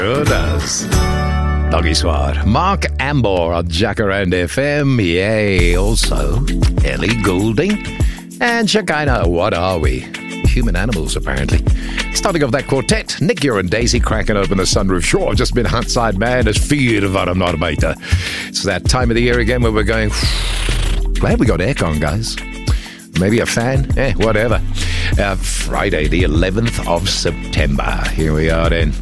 Sure does. Doggy Swat. Mark Ambor on Jacaranda FM. Yay. Also, Ellie Goulding and Shekinah. What are we? Human animals, apparently. Starting off that quartet, Nick, you're and Daisy cracking open the sunroof. Sure, I've just been outside, man. It's fear of I'm not beter. It's that time of the year again where we're going, glad we got aircon, guys. Maybe a fan? Whatever. Friday, the 11th of September. Here we are then.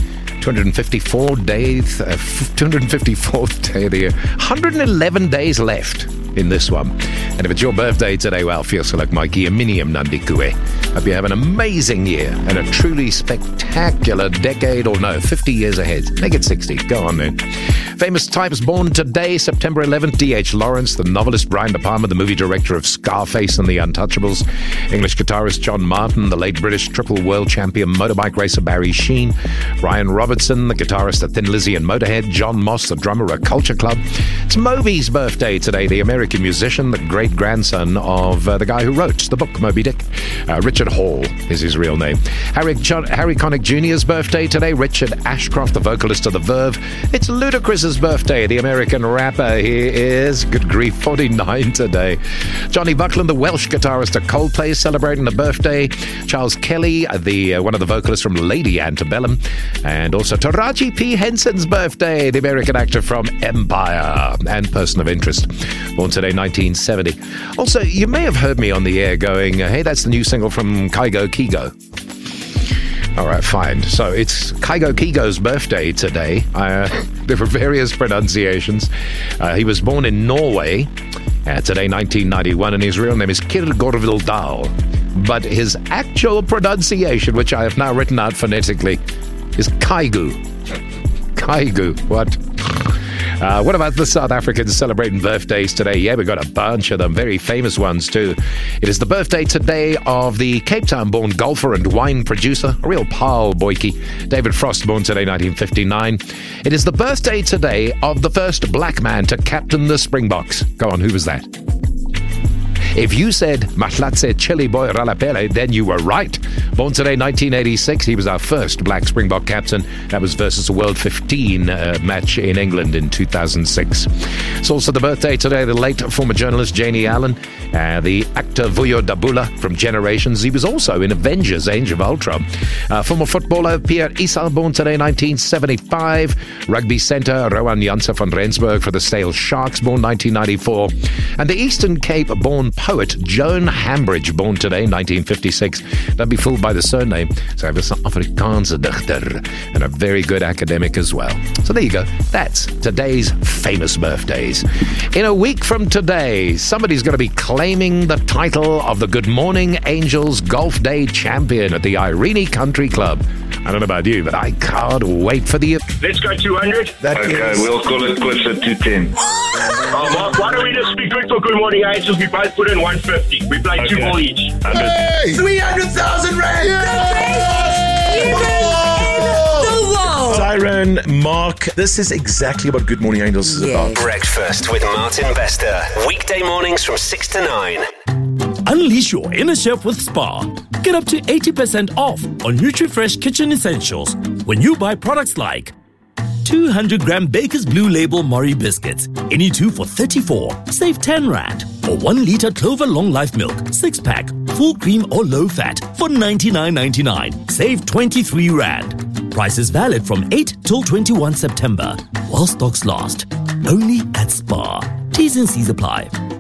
254th day of the year. 111 days left in this one. And if it's your birthday today, well, feels like Mikey Aminium Nandikue. Hope you have an amazing year and a truly spectacular decade, or no, 50 years ahead. Make it 60. Go on then. Famous types born today, September 11th, D.H. Lawrence, the novelist Brian De Palma, the movie director of Scarface and The Untouchables, English guitarist John Martin, the late British triple world champion motorbike racer Barry Sheen, Brian Robertson, the guitarist of Thin Lizzy and Motorhead, John Moss, the drummer of Culture Club. It's Moby's birthday today, the American musician, the great-grandson of the guy who wrote the book Moby Dick. Richard Hall is his real name. Harry Connick Jr.'s birthday today, Richard Ashcroft, the vocalist of The Verve. It's Ludacris's birthday, the American rapper. He is, good grief, 49 today. Johnny Buckland, the Welsh guitarist of Coldplay, celebrating a birthday. Charles Kelly, the one of the vocalists from Lady Antebellum. And also Taraji P. Henson's birthday, the American actor from Empire and person of interest. Born today, 1970. Also, you may have heard me on the air going, hey, that's the new single from Kygo Kigo. All right, fine. So it's Kygo Kigo's birthday today. There were various pronunciations. He was born in Norway today, 1991, and his real name is Kjell Gorvild Dahl. But his actual pronunciation, which I have now written out phonetically, is Kygo. Kygo. What? What about the South Africans celebrating birthdays today? Yeah, we've got a bunch of them, very famous ones too. It is the birthday today of the Cape Town-born golfer and wine producer, a real pal boykie, David Frost, born today, 1959. It is the birthday today of the first black man to captain the Springboks. Go on, who was that? If you said Mahlatse Chili Boy Ralapele, then you were right. Born today, 1986, he was our first black Springbok captain. That was versus a World 15 match in England in 2006. It's also the birthday today of the late former journalist Janie Allen, the actor Vuyo Dabula from Generations. He was also in Avengers: Age of Ultron. Former footballer Pierre Issa, born today, 1975. Rugby centre Rowan Janse van Rensburg for the Sale Sharks, born 1994. And the Eastern Cape-born poet Joan Hambridge, born today, 1956. Don't be fooled by the surname. So I have an Afrikaanse dichter and a very good academic as well. So there you go. That's today's famous birthdays. In a week from today, somebody's going to be claiming the title of the Good Morning Angels Golf Day champion at the Irene Country Club. I don't know about you, but I can't wait for the... Let's go 200. We'll call it quits at 210. Mark, why don't we just be good for Good Morning Angels? We both put in 150. We play 2 ball each. Hey! 300,000 rand! Siren, Mark, this is exactly what Good Morning Angels is about. Breakfast with Martin Bester. Weekday mornings from 6 to 9. Unleash your inner chef with Spar. Get up to 80% off on NutriFresh kitchen essentials when you buy products like 200-gram Baker's Blue Label Mori biscuits, any 2 for 34, save 10 rand. Or 1-liter Clover Long Life milk, 6-pack, full cream or low fat for 99.99, save 23 rand. Price is valid from 8 till 21 September, while stocks last. Only at Spar. T's and C's apply.